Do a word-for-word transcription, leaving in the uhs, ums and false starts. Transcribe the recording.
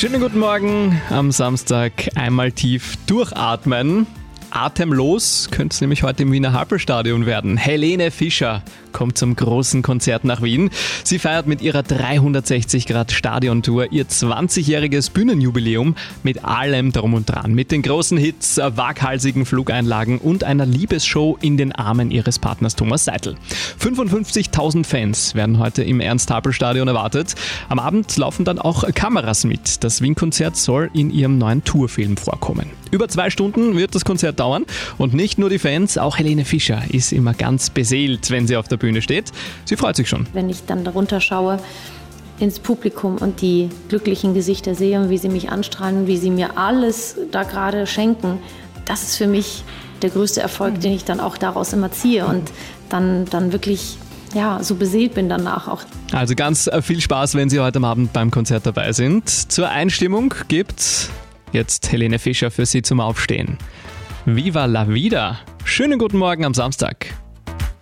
Schönen guten Morgen am Samstag. Einmal tief durchatmen. Atemlos könnte es nämlich heute im Wiener Happelstadion werden. Helene Fischer kommt zum großen Konzert nach Wien. Sie feiert mit ihrer dreihundertsechzig Grad Stadiontour ihr zwanzigjähriges Bühnenjubiläum mit allem drum und dran. Mit den großen Hits, waghalsigen Flugeinlagen und einer Liebesshow in den Armen ihres Partners Thomas Seidl. fünfundfünfzigtausend Fans werden heute im Ernst-Happel-Stadion erwartet. Am Abend laufen dann auch Kameras mit. Das Wien-Konzert soll in ihrem neuen Tourfilm vorkommen. Über zwei Stunden wird das Konzert dauern und nicht nur die Fans, auch Helene Fischer ist immer ganz beseelt, wenn sie auf der Bühne steht. Sie freut sich schon. Wenn ich dann darunter schaue ins Publikum und die glücklichen Gesichter sehe und wie sie mich anstrahlen, wie sie mir alles da gerade schenken, das ist für mich der größte Erfolg, den ich dann auch daraus immer ziehe und dann, dann wirklich ja, so beseelt bin danach auch. Also ganz viel Spaß, wenn Sie heute Abend beim Konzert dabei sind. Zur Einstimmung gibt's jetzt Helene Fischer für Sie zum Aufstehen. Viva la vida! Schönen guten Morgen am Samstag.